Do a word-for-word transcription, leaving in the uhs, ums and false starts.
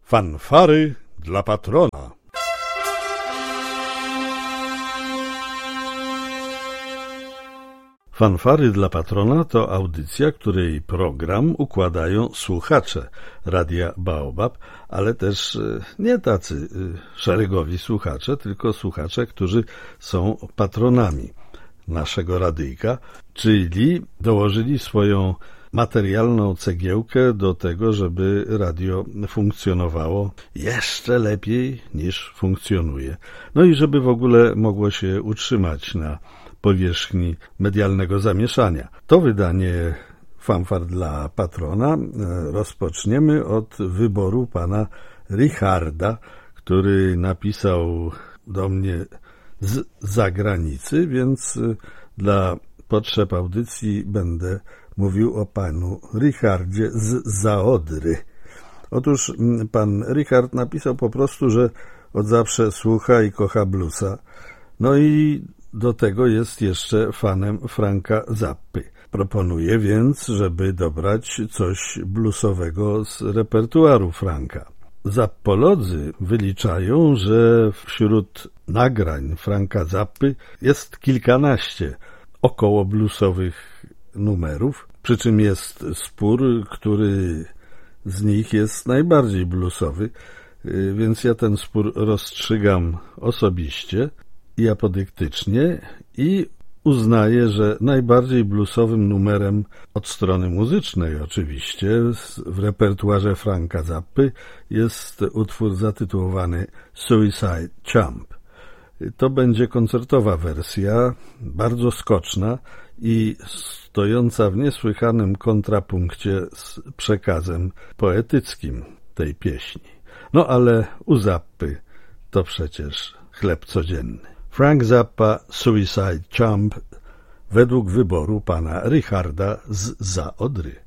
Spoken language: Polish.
Fanfary dla patrona. Fanfary dla patrona to audycja, której program układają słuchacze Radia Baobab, ale też nie tacy szeregowi słuchacze, tylko słuchacze, którzy są patronami naszego radyjka, czyli dołożyli swoją materialną cegiełkę do tego, żeby radio funkcjonowało jeszcze lepiej niż funkcjonuje. No i żeby w ogóle mogło się utrzymać na powierzchni medialnego zamieszania. To wydanie Fanfar dla patrona rozpoczniemy od wyboru pana Richarda, który napisał do mnie z zagranicy, więc dla potrzeb audycji będę mówił o panu Richardzie z Zaodry. Otóż pan Richard napisał po prostu, że od zawsze słucha i kocha bluesa. No i do tego jest jeszcze fanem Franka Zappy. Proponuję więc, żeby dobrać coś bluesowego z repertuaru Franka. Zappolodzy wyliczają, że wśród nagrań Franka Zappy jest kilkanaście około bluesowych numerów, przy czym jest spór, który z nich jest najbardziej bluesowy, więc ja ten spór rozstrzygam osobiście i apodyktycznie i uznaję, że najbardziej bluesowym numerem od strony muzycznej oczywiście w repertuarze Franka Zappy jest utwór zatytułowany Suicide Chump. To będzie koncertowa wersja, bardzo skoczna i stojąca w niesłychanym kontrapunkcie z przekazem poetyckim tej pieśni. No ale u Zappy to przecież chleb codzienny. Frank Zappa, Suicide Chump, według wyboru pana Richarda z Zaodry.